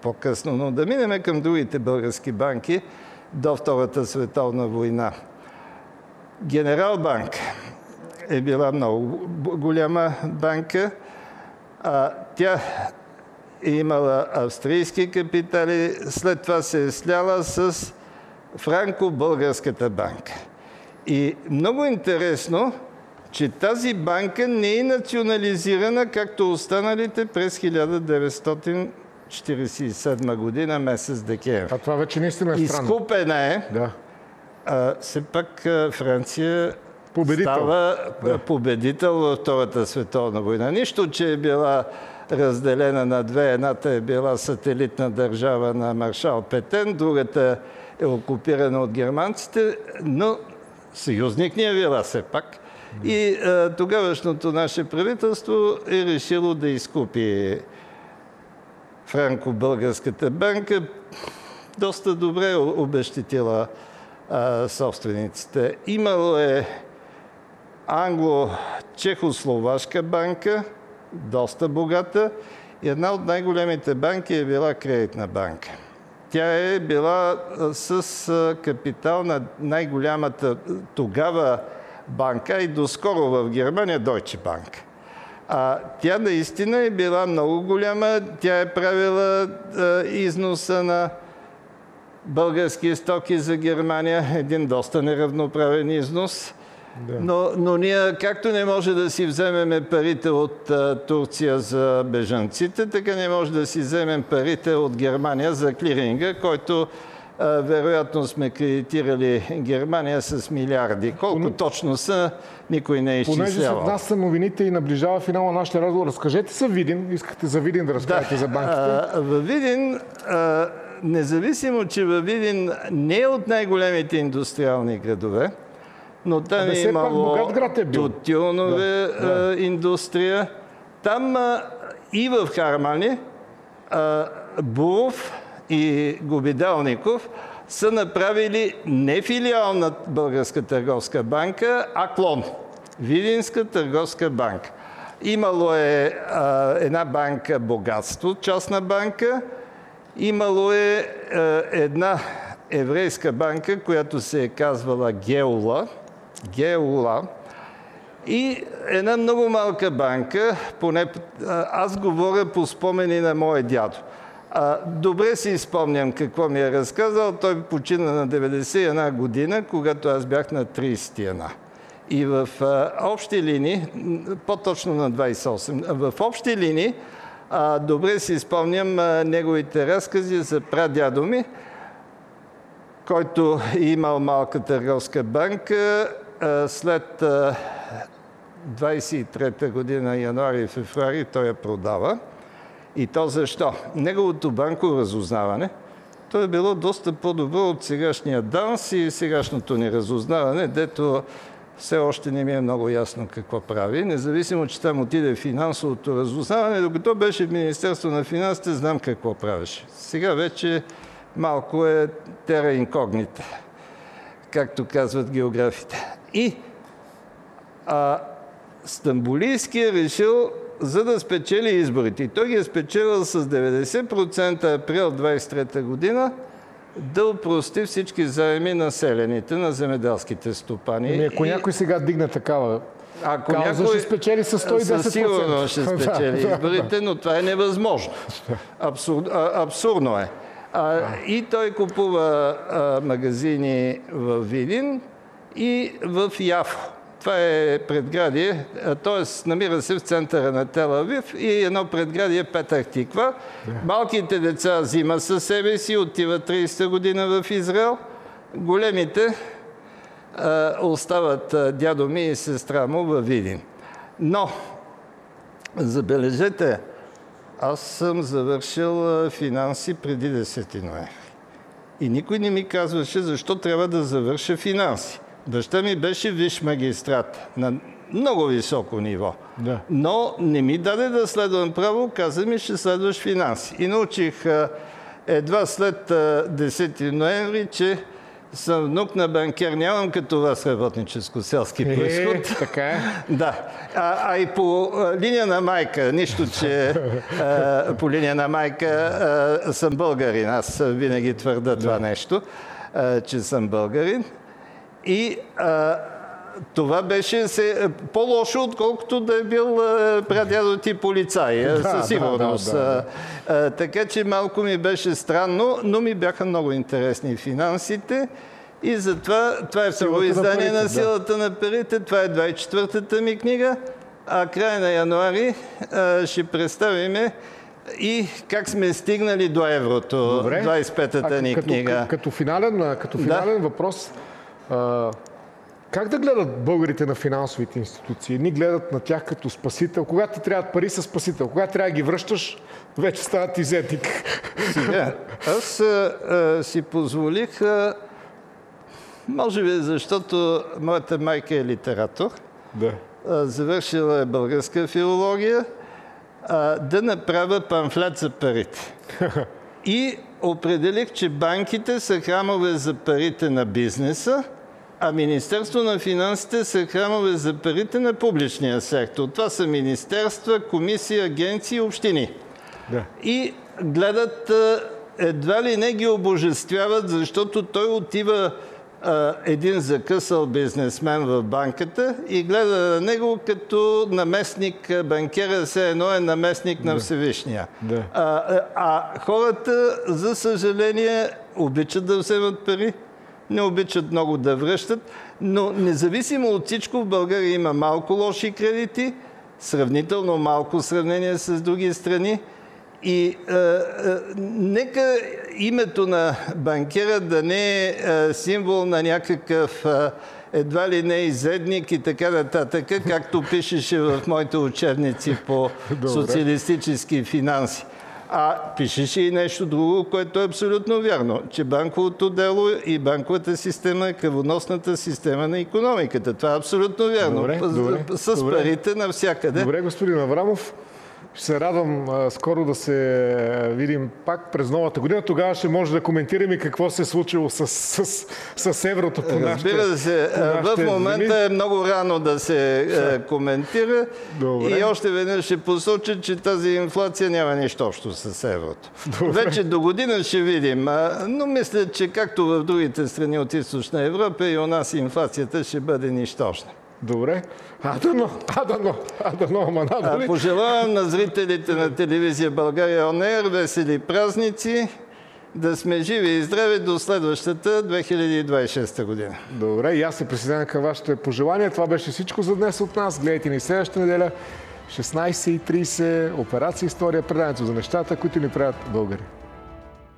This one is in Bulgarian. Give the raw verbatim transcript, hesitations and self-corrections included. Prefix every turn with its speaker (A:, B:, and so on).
A: по-късно. Но да минем към другите български банки до Втората световна война. Генерал банк е била много голяма банка. А, тя е имала австрийски капитали, след това се е сляла с Франко-Българската банка. И много интересно, че тази банка не е национализирана, както останалите през хиляда деветстотин четиридесет и седма година, месец декември.
B: А това вече наистина е странно.
A: Изкупена е.
B: Да.
A: А, все пак Франция
B: победител.
A: става
B: да.
A: победител във Втората световна война. Нищо, че е била разделена на две. Едната е била сателитна държава на маршал Петен, другата е окупирана от германците, но съюзник ни е била все пак. И а, тогавашното наше правителство е решило да изкупи Франко-Българската банка. Доста добре обезщетила а, собствениците. Имало е Англо-Чехословашка банка, доста богата. И една от най-големите банки е била Кредитна банка. Тя е била с капитал на най-голямата тогава банка и доскоро в Германия Deutsche Bank. А, тя наистина е била много голяма. Тя е правила а, износа на български стоки за Германия. Един доста неравноправен износ. Да. Но, но ние, както не може да си вземем парите от а, Турция за бежанците, така не може да си вземем парите от Германия за клиринга, който а, вероятно сме кредитирали Германия с милиарди. Колко Пон... точно са, никой не е изчислявал.
B: Понеже след нас са новините и наближава финала на нашия разговор, разкажете за Видин. Искате за Видин да разкажете
A: да.
B: за банките?
A: А, във Видин, а, независимо, че във Видин не е от най-големите индустриални градове, но там е имало
B: е
A: тютюнове да, да. индустрия. Там а, и в Хармани а, Буров и Губидалников са направили не филиал на Българска търговска банка, а клон. Видинска търговска банка. Имало е а, една банка Богатство, частна банка. Имало е а, една еврейска банка, която се е казвала Геула. Геула. И една много малка банка, поне аз говоря по спомени на моя дядо. А, добре си спомням какво ми е разказал. Той почина на деветдесет и една година, когато аз бях на тридесет и една. И в а, общи линии, по-точно на двадесет и осем, в общи линии, а, добре си спомням а, неговите разкази за прадядо ми, който е имал малка търговска банка. След двадесет и трета година, януари и февруари, той я продава. И то защо? Неговото банково разузнаване, то е било доста по-добро от сегашния ДАНС и сегашното ни разузнаване, дето все още не ми е много ясно какво прави. Независимо, че там отиде финансовото разузнаване, докато беше в Министерство на финансите, знам какво правеше. Сега вече малко е тера инкогнита, както казват географите. И а, Стамболийски е решил, за да спечели изборите, и той ги е спечелил с деветдесет процента април двадесет и трета година, да опрости всички заеми на селените, на земеделските стопани.
B: Ами, ако и... някой сега дигне такава
A: ако
B: кауза, някой... ще спечели с сто и десет процента. Със
A: сигурно ще спечели изборите, но това е невъзможно. Абсурд, а, абсурдно е. А, и той купува а, магазини в Видин и в Яфо. Това е предградие, т.е. намира се в центъра на Тел Авив и едно предградие Петър Тиква. Малките деца взима със себе си, отиват тридесета година в Израел. Големите а, остават а, дядо ми и сестра му във Видин. Но, забележете, аз съм завършил финанси преди десети ноември. И никой не ми казваше защо трябва да завърша финанси. Баща ми беше висш магистрат на много високо ниво. Да. Но не ми даде да следвам право, каза ми, ще следваш финанси. И научих едва след десети ноември, че съм внук на банкер. Нямам като вас работническо-селски происход.
B: Е, така е.
A: Да. А, а и по а, линия на майка, нищо, че а, по линия на майка а, съм българин. Аз винаги твърда това нещо, а, че съм българин. И а, това беше се, по-лошо, отколкото да е бил прадядо ти полицай, да, със сигурност. Да, да, да. А, а, така че малко ми беше странно, но ми бяха много интересни финансите. И затова това е второ издание на, на Силата да. на парите. Това е двадесет и четвъртата ми книга. А края на януари а, ще представим и как сме стигнали до еврото. Добре. двадесет и петата ни
B: като,
A: книга.
B: Като, като финален, като финален да. въпрос, а, как да гледат българите на финансовите институции? Едни гледат на тях като спасител. Когато ти трябват пари, са спасител. Когато трябва да ги връщаш, вече стават изетник.
A: Сега, аз а, а, си позволих, а, може би защото моята майка е литератор,
B: да.
A: а, завършила е българска филология, а, да направя памфлет за парите. И определих, че банките са храмове за парите на бизнеса, а Министерство на финансите са храмове за парите на публичния сектор. Това са министерства, комисии, агенции, общини.
B: Да.
A: И гледат, едва ли не ги обожествяват, защото той отива а, един закъсал бизнесмен в банката и гледа на него като наместник банкера, все едно е наместник да. на Всевишния.
B: Да.
A: А, а хората, за съжаление, обичат да вземат пари, не обичат много да връщат, но независимо от всичко в България има малко лоши кредити, сравнително малко в сравнение с други страни. И е, е, нека името на банкера да не е, е символ на някакъв е, едва ли не изедник и така нататък, както пишеше в моите учебници по социалистически финанси. А пишеше и нещо друго, което е абсолютно вярно, че банковото дело и банковата система е кръвоносната система на икономиката. Това е абсолютно вярно.
B: Добре,
A: с
B: добре,
A: с
B: добре.
A: парите навсякъде.
B: Добре, господин Аврамов. Ще се радвам а, скоро да се видим пак през новата година. Тогава ще може да коментираме какво се е случило с, с, с еврото по нашите
A: Разбира се, в момента земи. е много рано да се Ша. коментира. Добре. И още веднъж ще посоча, че тази инфлация няма нищо общо с еврото. Добре. Вече до година ще видим. Но мисля, че както в другите страни от Източна Европа, и у нас инфлацията ще бъде нищожна.
B: Добре. А дано, а дано, а дано, ама надали.
A: Пожелавам на зрителите на телевизия България Он Еър весели празници, да сме живи и здрави до следващата две хиляди двадесет и шеста година.
B: Добре, и аз се присъединявам към вашите пожелания. Това беше всичко за днес от нас. Гледайте ни следващата неделя, шестнадесет и тридесет, Операция История, преданието за нещата, които ни правят българи.